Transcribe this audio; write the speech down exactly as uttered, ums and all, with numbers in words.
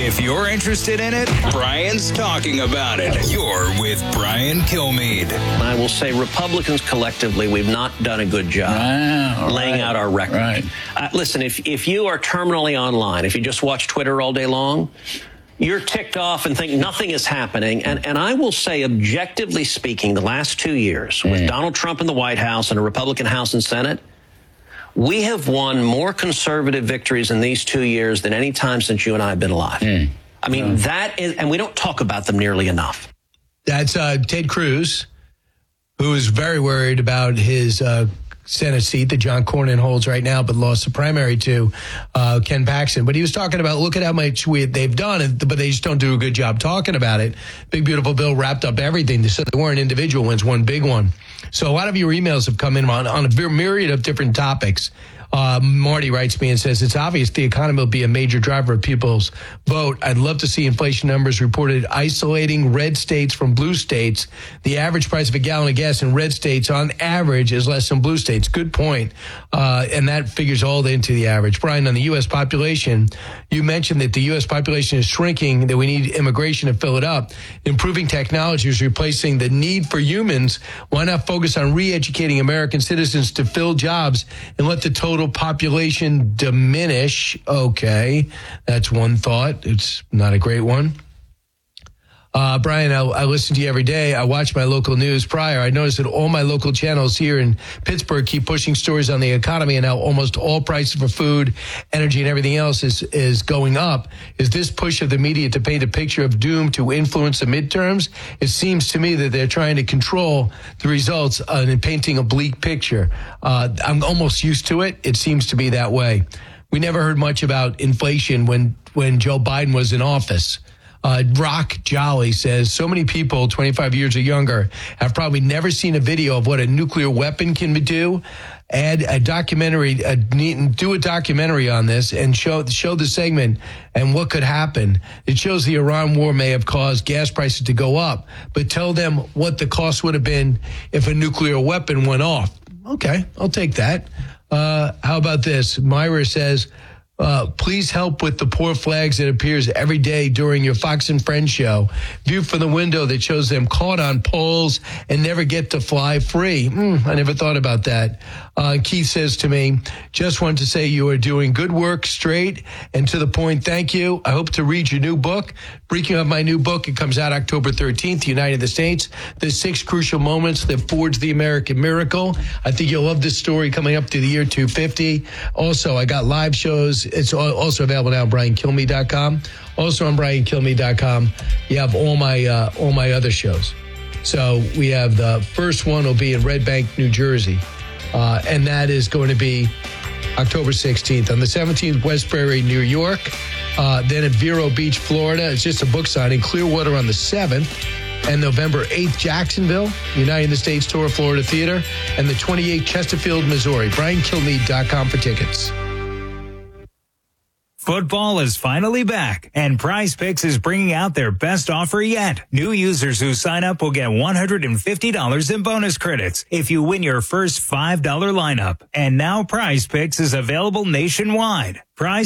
If you're interested in it, Brian's talking about it. You're with Brian Kilmeade. I will say Republicans collectively, we've not done a good job wow, laying right, out our record. Right. Uh, listen, if, if you are terminally online, if you just watch Twitter all day long, you're ticked off and think nothing is happening. And, and I will say, objectively speaking, the last two years with mm. Donald Trump in the White House and a Republican House and Senate, we have won more conservative victories in these two years than any time since you and I have been alive. Mm. I mean, oh. that is, and we don't talk about them nearly enough. That's uh, Ted Cruz, who is very worried about his uh, Senate seat that John Cornyn holds right now, but lost the primary to uh, Ken Paxton. But he was talking about, look at how much we, they've done, but they just don't do a good job talking about it. Big, beautiful bill wrapped up everything. So they weren't individual wins, one big one. So a lot of your emails have come in on, on a myriad of different topics. Uh, Marty writes me and says, it's obvious the economy will be a major driver of people's vote. I'd love to see inflation numbers reported isolating red states from blue states. The average price of a gallon of gas in red states on average is less than blue states. Good point. Uh, and that figures all into the average. Brian, on the U S population, you mentioned that the U S population is shrinking, that we need immigration to fill it up. Improving technology is replacing the need for humans. Why not focus on re-educating American citizens to fill jobs and let the total population diminish? Okay, that's one thought. It's not a great one. Uh, Brian, I, I listen to you every day. I watch my local news prior. I noticed that all my local channels here in Pittsburgh keep pushing stories on the economy and how almost all prices for food, energy, and everything else is, is going up. Is this push of the media to paint a picture of doom to influence the midterms? It seems to me that they're trying to control the results uh, and painting a bleak picture. Uh, I'm almost used to it. It seems to be that way. We never heard much about inflation when, when Joe Biden was in office. Uh, Rock Jolly says, so many people twenty-five years or younger have probably never seen a video of what a nuclear weapon can do. Add a documentary, a, do a documentary on this and show, show the segment and what could happen. It shows the Iran war may have caused gas prices to go up, but tell them what the cost would have been if a nuclear weapon went off. Okay, I'll take that. Uh, how about this? Myra says, Uh, please help with the poor flags that appears every day during your Fox and Friends show. View from the window that shows them caught on poles and never get to fly free. Mm, I never thought about that. Uh, Keith says to me, just want to say you are doing good work, straight and to the point. Thank you. I hope to read your new book. Speaking of my new book, it comes out October thirteenth, United the States, the six crucial moments that forged the American miracle. I think you'll love this story coming up to the year two fifty. Also, I got live shows. It's also available now on brian kilmeade dot com. Also on brian kilmeade dot com, you have all my uh, all my other shows. So we have the first one will be in Red Bank, New Jersey, uh, and that is going to be October sixteenth. On the seventeenth, West Prairie, New York. Uh, then at Vero Beach, Florida. It's just a book signing. Clearwater on the seventh. And November eighth, Jacksonville, United States Tour of Florida Theater. And the twenty-eighth, Chesterfield, Missouri. brian kilmeade dot com for tickets. Football is finally back, and Prize Picks is bringing out their best offer yet. New users who sign up will get one hundred fifty dollars in bonus credits if you win your first five dollar lineup. And now Prize Picks is available nationwide. Prize